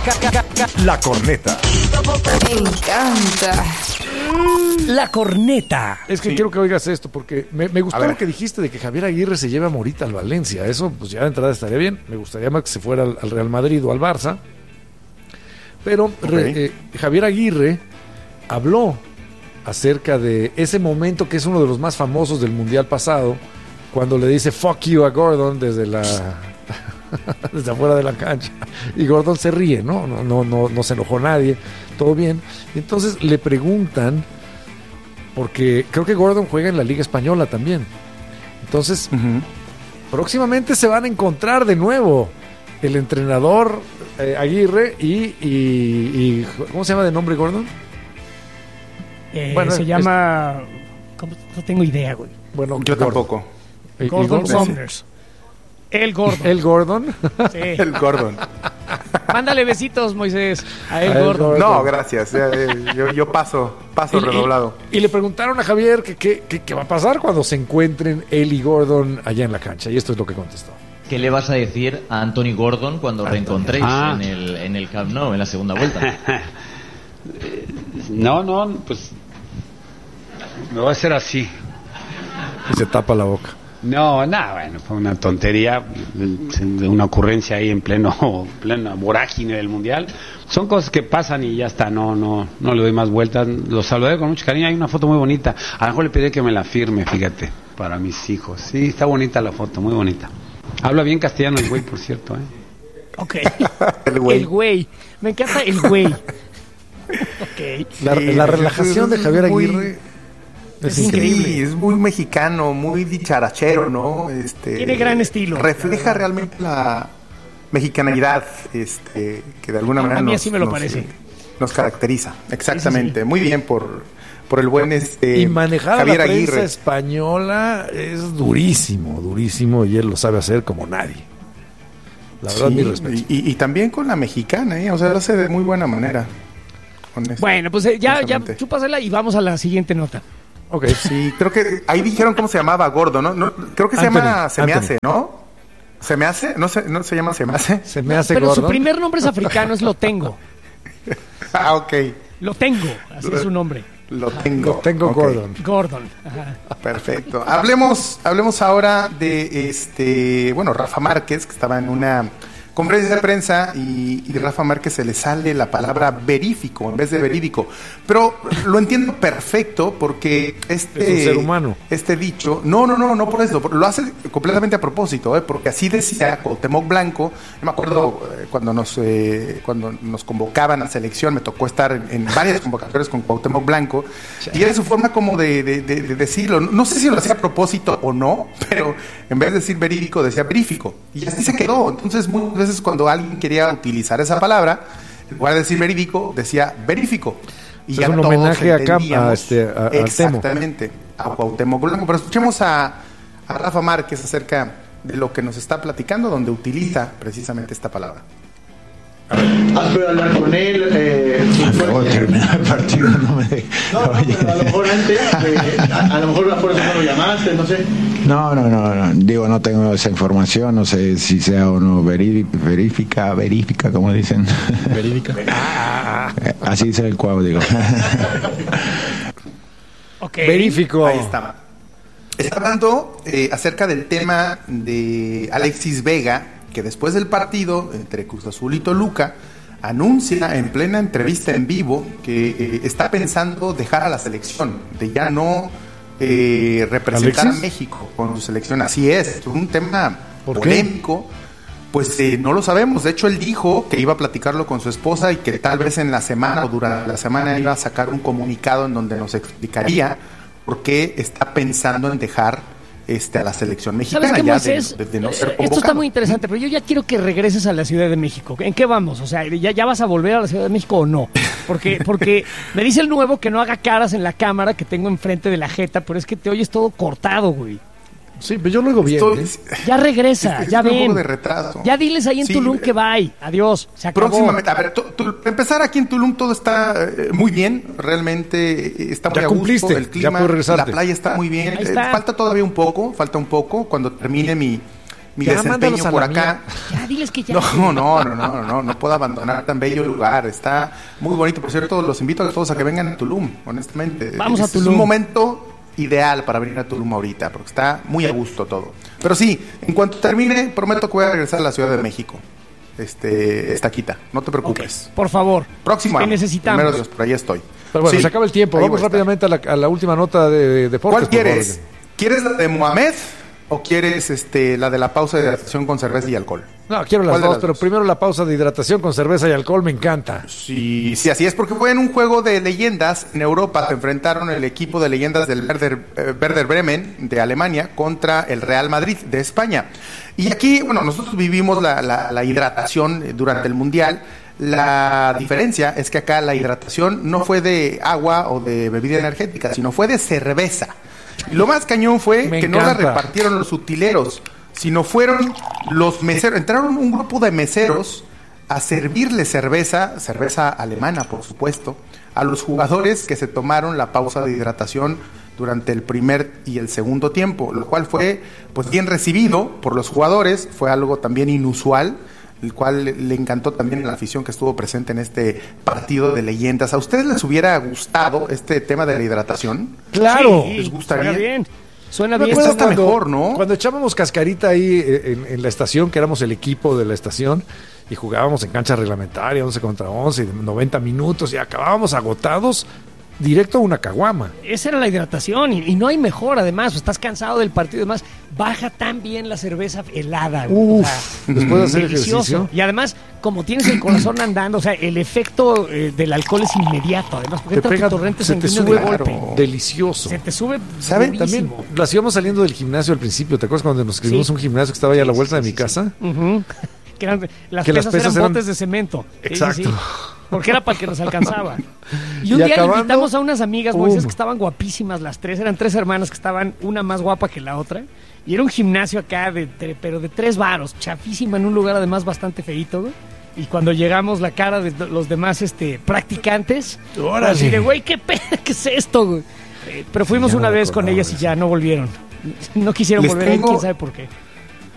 La corneta. Me encanta. La corneta. Es que quiero que oigas esto, porque me gustó lo que dijiste de que Javier Aguirre se lleva a Morita al Valencia. Eso, pues ya de entrada estaría bien. Me gustaría más que se fuera al Real Madrid o al Barça. Pero Javier Aguirre habló acerca de ese momento que es uno de los más famosos del Mundial pasado, cuando le dice fuck you a Gordon desde afuera de la cancha, y Gordon se ríe, no se enojó nadie, todo bien. Y entonces le preguntan, porque creo que Gordon juega en la Liga Española también, entonces próximamente se van a encontrar de nuevo el entrenador Aguirre y ¿cómo se llama de nombre Gordon? Se llama... No tengo idea, güey. Bueno, yo tampoco. Gordon Saunders. El Gordon. ¿El Gordon? Sí. El Gordon. Mándale besitos, Moisés, a El Gordon. No, gracias. Yo paso redoblado. Y le preguntaron a Javier qué va a pasar cuando se encuentren él y Gordon allá en la cancha. Y esto es lo que contestó. ¿Qué le vas a decir a Anthony Gordon cuando reencontréis en el Camp Nou, en la segunda vuelta? Pues no va a ser así. Y se tapa la boca. Bueno, fue una tontería, una ocurrencia ahí en plena vorágine del Mundial. Son cosas que pasan y ya está, no le doy más vueltas. Los saludé con mucho cariño, hay una foto muy bonita. A lo mejor le pedí que me la firme, fíjate, para mis hijos. Sí, está bonita la foto, muy bonita. Habla bien castellano el güey, por cierto, Ok. El güey. Me encanta el güey. Ok. La relajación de Javier Aguirre es increíble. Sí, es muy mexicano, muy dicharachero, ¿no? Tiene gran estilo. Refleja realmente la mexicanidad, que de alguna manera a mí así me lo parece. Nos caracteriza. Exactamente. Sí. Muy bien por el buen y manejar Javier a la prensa Aguirre española es durísimo, y él lo sabe hacer como nadie. La verdad, mi respeto. Y también con la mexicana, o sea, lo hace de muy buena manera. Bueno, pues ya chúpasela y vamos a la siguiente nota. Ok. Sí, creo que ahí dijeron cómo se llamaba Gordo, ¿no? Creo que se llama Se me hace, ¿no? ¿Se me hace? ¿No se llama Se me hace? Se me hace Pero Gordon. Su primer nombre es africano, es Lo Tengo. Ok. Lo Tengo, así es su nombre. Lo tengo okay. Gordon. Ajá. Perfecto. Hablemos ahora de Rafa Márquez, que estaba en una conferencia de prensa y Rafa Márquez se le sale la palabra verífico en vez de verídico. Pero lo entiendo perfecto porque es un ser humano. Este dicho, no por eso, lo hace completamente a propósito, porque así decía Cuauhtémoc Blanco. Yo me acuerdo cuando nos convocaban a selección, me tocó estar en varias convocatorias con Cuauhtémoc Blanco, y era su forma como de decirlo. No sé si lo hacía a propósito o no, pero en vez de decir verídico decía verífico, y así se quedó. Entonces muchas veces cuando alguien quería utilizar esa palabra, en lugar de decir verídico, decía verífico. Y ya es un homenaje a exactamente, a Cuauhtémoc Blanco. Pero escuchemos a Rafa Márquez acerca de lo que nos está platicando, donde utiliza precisamente esta palabra. ¿Has podido hablar con él? Acabo de terminar el partido, no me dejes. No, pero a lo mejor antes, a lo mejor por eso no lo llamaste, no sé. No. Digo, no tengo esa información, no sé si sea o no verifica, como dicen. ¿Verídica? Así dice el Cuau, digo. Okay. Verifico. Ahí estaba. Está hablando acerca del tema de Alexis Vega, que después del partido entre Cruz Azul y Toluca anuncia en plena entrevista en vivo que está pensando dejar a la selección, de ya no representar ¿Alexis? a México con su selección. Así es un tema polémico. Pues no lo sabemos. De hecho, él dijo que iba a platicarlo con su esposa y que tal vez en la semana o durante la semana iba a sacar un comunicado en donde nos explicaría por qué está pensando en dejar a la selección mexicana. ¿Sabes qué, ya Moisés? de no ser convocado. Esto está muy interesante, pero yo ya quiero que regreses a la Ciudad de México. ¿En qué vamos? O sea, ¿ya vas a volver a la Ciudad de México o no? Porque me dice el nuevo que no haga caras en la cámara que tengo enfrente de la jeta, pero es que te oyes todo cortado, güey. Sí, pero yo lo digo bien. Ya regresa, ya ven. Un poco de retraso. Ya diles ahí en Tulum que bye. Adiós. Se acabó. Próximamente. A ver, empezar aquí en Tulum todo está muy bien. Realmente está muy ya a gusto. Cumpliste, el clima, ya puedes regresarte. la playa está muy bien. Falta todavía falta un poco. Cuando termine mi mi Ya, desempeño mándalos a por la acá. Ya, diles que ya. No puedo abandonar tan bello lugar. Está muy bonito. Por cierto, los invito a todos a que vengan a Tulum, honestamente. Vamos a Es Tulum. un momento ideal para venir a Tulum ahorita, porque está muy a gusto todo. Pero sí, en cuanto termine, prometo que voy a regresar a la Ciudad de México. Estaquita, no te preocupes. Ok, por favor. Próximo Te año. necesitamos. Primero Dios, por ahí estoy. Pero bueno, Sí, se acaba el tiempo. ahí Vamos voy a estar. rápidamente a la última nota de deportes. ¿Cuál por favor. quieres? ¿Quieres la de Mohamed o quieres la de la pausa de hidratación con cerveza y alcohol? No, quiero las ¿Cuál de dos, las pero dos? primero la pausa de hidratación con cerveza y alcohol, me encanta. Sí, así es, porque fue en un juego de leyendas en Europa. Se enfrentaron el equipo de leyendas del Werder Bremen de Alemania contra el Real Madrid de España. Y aquí, bueno, nosotros vivimos la hidratación durante el Mundial. La diferencia es que acá la hidratación no fue de agua o de bebida energética, sino fue de cerveza. Y lo más cañón fue Me que no la encanta. repartieron los utileros, sino fueron los meseros. Entraron un grupo de meseros a servirle cerveza alemana, por supuesto, a los jugadores que se tomaron la pausa de hidratación durante el primer y el segundo tiempo, lo cual fue pues bien recibido por los jugadores, fue algo también inusual, el cual le encantó también a la afición que estuvo presente en este partido de leyendas. ¿A ustedes les hubiera gustado este tema de la hidratación? Claro. Sí, ¿Les gustaría? Suena bien. Suena Me bien. acuerdo está mejor, ¿no? Cuando echábamos cascarita ahí en la estación, que éramos el equipo de la estación, y jugábamos en cancha reglamentaria, 11 contra 11, 90 minutos, y acabábamos agotados, directo a una caguama. Esa era la hidratación y no hay mejor, además, estás cansado del partido y demás, baja tan bien la cerveza helada. Güey. Uf, después de hacer delicioso. ejercicio. Y además, como tienes el corazón andando, o sea, el efecto del alcohol es inmediato, además, porque Te entra pega, tu torrente se te sanguíneo sube de golpe. delicioso. Se te sube ¿Saben? También durísimo. las íbamos saliendo del gimnasio al principio. ¿Te acuerdas cuando nos escribimos Sí. un gimnasio que estaba ahí a la vuelta de mi casa? Ujú. Que las Que las pesas pesas eran eran- botes de cemento. Sí, Exacto. Porque era para el que nos alcanzaba. Y un Y día acabando, invitamos a unas amigas, Moisés, ¡pum! que estaban guapísimas las tres. Eran tres hermanas que estaban una más guapa que la otra. Y era un gimnasio acá, pero de 3 varos, chafísima, en un lugar además bastante feíto, güey. Y cuando llegamos, la cara de los demás practicantes, ¡Órale! así de, güey, ¿qué es esto, güey? Pero fuimos Ya no una me vez con acordaba ellas de y eso. ya no volvieron. No quisieron Les volver, tengo- quién sabe por qué.